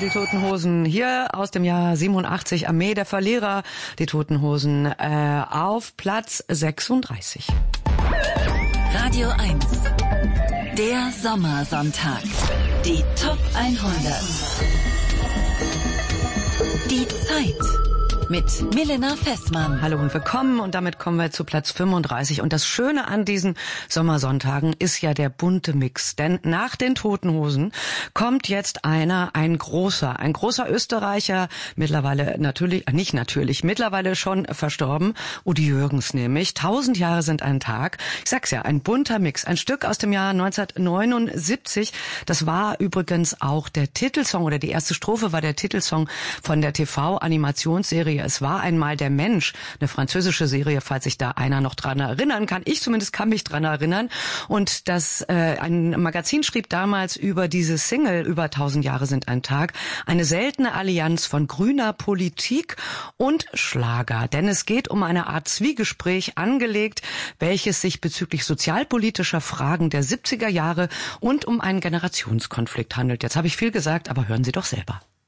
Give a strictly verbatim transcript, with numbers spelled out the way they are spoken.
die Toten Hosen hier aus dem Jahr siebenundachtzig, Armee der Verlierer, die Toten Hosen äh, auf Platz sechsunddreißig. Radio eins, der Sommersonntag, die Top hundert. Die Zeit mit Milena Fessmann. Hallo und willkommen, und damit kommen wir zu Platz fünfunddreißig. Und das Schöne an diesen Sommersonntagen ist ja der bunte Mix. Denn nach den Toten Hosen kommt jetzt einer, ein großer, ein großer Österreicher, mittlerweile natürlich, äh, nicht natürlich, mittlerweile schon verstorben, Udi Jürgens nämlich. Tausend Jahre sind ein Tag. Ich sag's ja, ein bunter Mix. Ein Stück aus dem Jahr neunzehnhundertneunundsiebzig. Das war übrigens auch der Titelsong, oder die erste Strophe war der Titelsong von der T V-Animationsserie Es war einmal der Mensch, eine französische Serie, falls sich da einer noch dran erinnern kann. Ich zumindest kann mich dran erinnern. Und das äh, ein Magazin schrieb damals über diese Single, über tausend Jahre sind ein Tag, eine seltene Allianz von grüner Politik und Schlager. Denn es geht um eine Art Zwiegespräch angelegt, welches sich bezüglich sozialpolitischer Fragen der siebziger Jahre und um einen Generationskonflikt handelt. Jetzt habe ich viel gesagt, aber hören Sie doch selber.